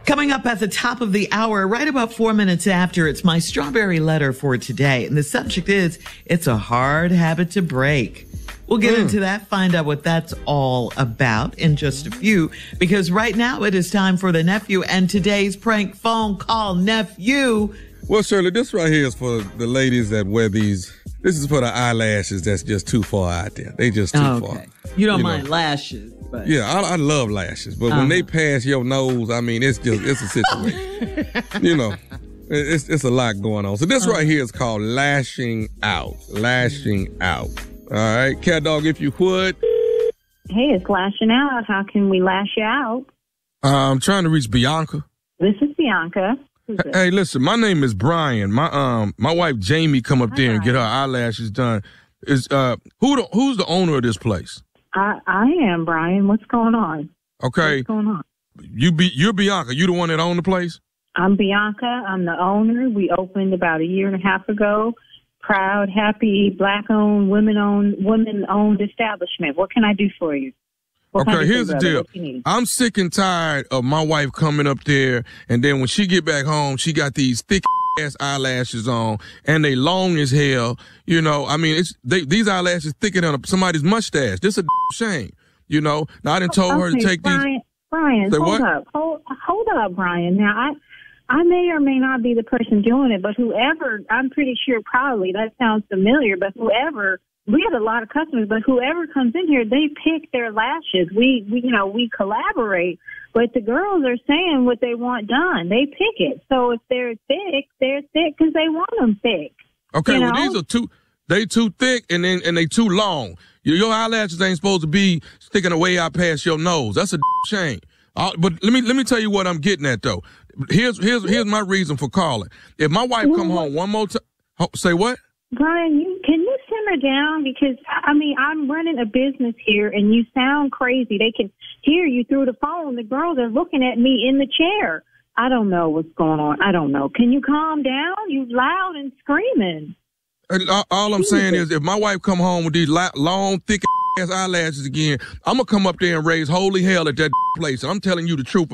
Coming up at the top of the hour, right about 4 minutes after, it's my strawberry letter for today. And the subject is, it's a hard habit to break. We'll get into that, find out what that's all about in just a few, because right now it is time for the nephew and today's prank phone call. Nephew. Well, Shirley, this right here is for the ladies that wear these. This is for the eyelashes that's just too far out there. They just too far. You don't mind lashes. But. Yeah, I love lashes, but when they pass your nose, I mean, it's a situation. It's a lot going on. So this right here is called lashing out. Lashing out. All right, Cat Dog, if you would. Hey, it's lashing out. How can we lash you out? I'm trying to reach Bianca. This is Bianca. Hey, listen, my name is Brian. My wife Jamie come up there and get her eyelashes done. Is who's the owner of this place? I am, Brian. What's going on? Okay. What's going on? You're Bianca. You the one that owned the place? I'm Bianca. I'm the owner. We opened about a year and a half ago. Proud, happy, black-owned, women-owned establishment. What can I do for you? Okay, here's the deal. I'm sick and tired of my wife coming up there, and then when she get back home, she got these thick-ass eyelashes on, and they long as hell. You know, I mean, these eyelashes thicker than somebody's mustache. This is a shame. You know, now I done told her to take these. Brian, hold up, Brian. Now, I may or may not be the person doing it, but whoever, I'm pretty sure probably, that sounds familiar, but whoever, we have a lot of customers, but whoever comes in here, they pick their lashes. We collaborate, but the girls are saying what they want done. They pick it. So if they're thick because they want them thick. Okay, well, these are too thick and they too long. Your eyelashes ain't supposed to be sticking away out past your nose. That's a shame. But let me tell you what I'm getting at though. Here's my reason for calling. If my wife come home one more time, say what? Brian, can you simmer down? Because, I mean, I'm running a business here, and you sound crazy. They can hear you through the phone. The girls are looking at me in the chair. I don't know what's going on. I don't know. Can you calm down? You loud and screaming. All I'm saying is if my wife come home with these long, thick ass eyelashes again, I'm going to come up there and raise holy hell at that place. And I'm telling you the truth.